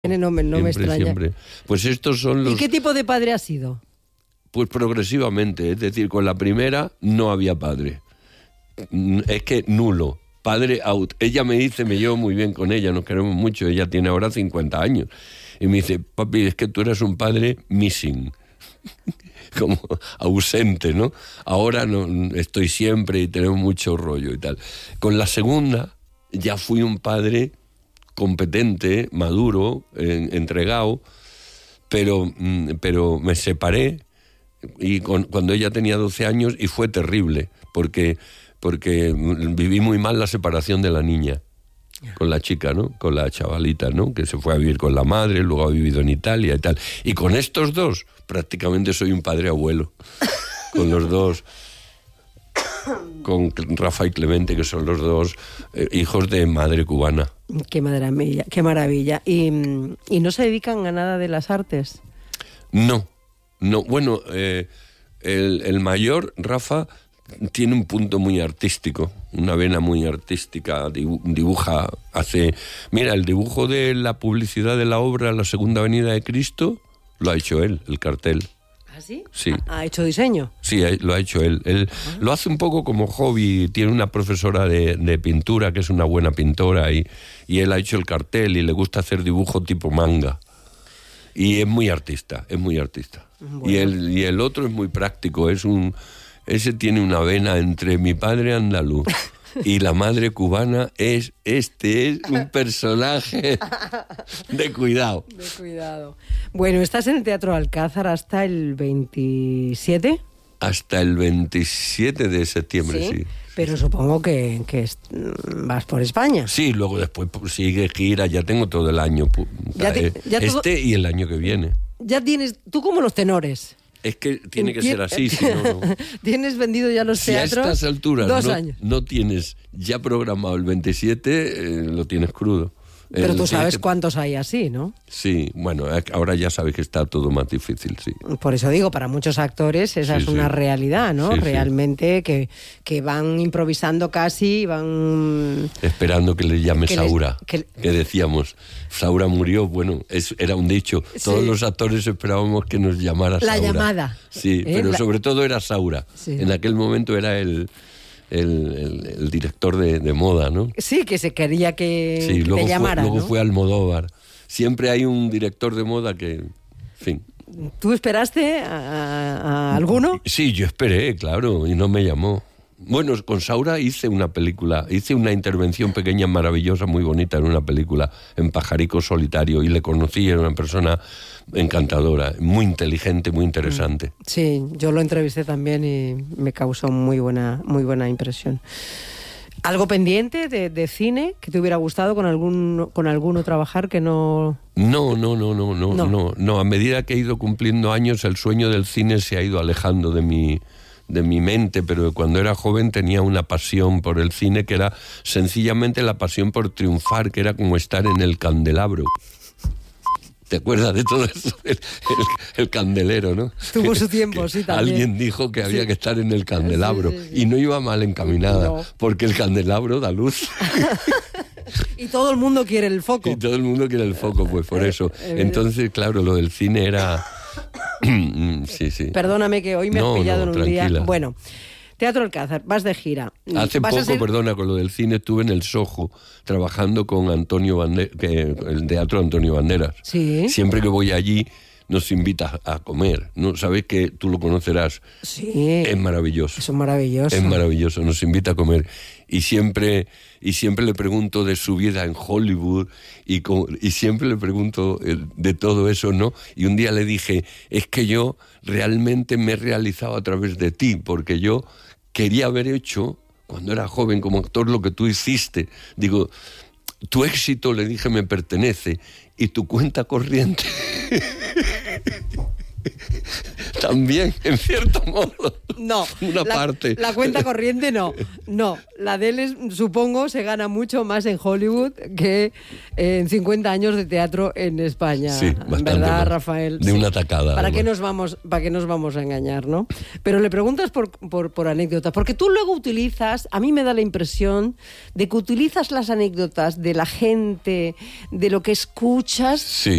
No me extraña. Siempre. Pues estos son los... ¿Y qué tipo de padre ha sido? Pues progresivamente, es decir, con la primera no había padre. Es que nulo. Padre out. Ella me dice, me llevo muy bien con ella, nos queremos mucho, ella tiene ahora 50 años. Y me dice, papi, es que tú eres un padre missing. Como ausente, ¿no? Ahora no, estoy siempre y tenemos mucho rollo y tal. Con la segunda ya fui un padre competente, maduro, entregado, pero me separé y cuando ella tenía 12 años y fue terrible, porque viví muy mal la separación de la niña con la chica, ¿no? Con la chavalita, ¿no? Que se fue a vivir con la madre, luego ha vivido en Italia y tal. Y con estos dos prácticamente soy un padre abuelo. Con los dos, con Rafa y Clemente, que son los dos hijos de madre cubana. Qué maravilla, qué maravilla. ¿Y no se dedican a nada de las artes? No. Bueno, el mayor, Rafa, tiene un punto muy artístico, una vena muy artística, dibuja, hace... Mira, el dibujo de la publicidad de la obra La Segunda Venida de Cristo lo ha hecho él, el cartel. ¿Ah, sí? Sí. ¿Ha hecho diseño? Sí, lo ha hecho él. Él lo hace un poco como hobby, tiene una profesora de pintura que es una buena pintora y él ha hecho el cartel y le gusta hacer dibujo tipo manga. Y es muy artista, Bueno. Y el otro es muy práctico, ese tiene una vena entre mi padre andaluz y la madre cubana, este es un personaje de cuidado. De cuidado. Bueno, estás en el Teatro Alcázar hasta el 27. Hasta el 27 de septiembre, sí. Pero supongo que vas por España. Sí, luego después sigue gira, ya tengo todo el año. Y el año que viene. Ya tienes, tú como los tenores. Es que tiene que ser así, si no... Tienes vendido ya los teatros. Si a estas alturas 2 años. No tienes ya programado el 27, lo tienes crudo. Pero tú sabes cuántos hay así, ¿no? Sí, bueno, ahora ya sabes que está todo más difícil, sí. Por eso digo, para muchos actores esa es una realidad, ¿no? Sí, realmente que van improvisando casi, van... Esperando que le llame Saura, que decíamos. Saura murió, bueno, era un dicho. Todos los actores esperábamos que nos llamara Saura. La llamada. Sí, pero sobre todo era Saura. Sí. En aquel momento era el director de moda, ¿no? Sí, que se quería que te llamara, luego ¿no? fue Almodóvar. Siempre hay un director de moda que... En fin. ¿Tú esperaste a alguno? Sí, yo esperé, claro, y no me llamó. Bueno, con Saura hice una intervención pequeña, maravillosa, muy bonita en una película, en Pajarico Solitario, y le conocí, era una persona encantadora, muy inteligente, muy interesante. Sí, yo lo entrevisté también y me causó muy buena impresión. ¿Algo pendiente de cine que te hubiera gustado con alguno trabajar que no...? No. A medida que he ido cumpliendo años, el sueño del cine se ha ido alejando de mi mente, pero cuando era joven tenía una pasión por el cine que era sencillamente la pasión por triunfar, que era como estar en el candelabro. ¿Te acuerdas de todo eso? El candelero, ¿no? Tuvo su tiempo, sí, también. Alguien dijo que había que estar en el candelabro y no iba mal encaminada, porque el candelabro da luz. Y todo el mundo quiere el foco. Pues por eso. Entonces, claro, lo del cine era... sí. Perdóname que hoy me has pillado en un tranquila. día... Bueno, Teatro Alcázar, vas de gira. Hace poco, perdona, con lo del cine estuve en el Soho trabajando con Antonio Banderas, el Teatro Antonio Banderas. Sí. Siempre que voy allí nos invita a comer, ¿no? Sabes que tú lo conocerás. Sí. Es maravilloso. Eso es maravilloso. Es maravilloso, nos invita a comer. Y siempre le pregunto de su vida en Hollywood y siempre le pregunto de todo eso, ¿no? Y un día le dije, es que yo realmente me he realizado a través de ti, porque yo quería haber hecho, cuando era joven como actor, lo que tú hiciste. Digo, tu éxito, le dije, me pertenece, y tu cuenta corriente También, en cierto modo. No. Una parte. La cuenta corriente no. No. La de él, supongo, se gana mucho más en Hollywood que en 50 años de teatro en España. Sí, bastante ¿Verdad, más. Rafael? De una tacada. ¿Para qué nos vamos a engañar, no? Pero le preguntas por anécdotas. Porque tú luego utilizas, a mí me da la impresión de que utilizas las anécdotas de la gente, de lo que escuchas, sí,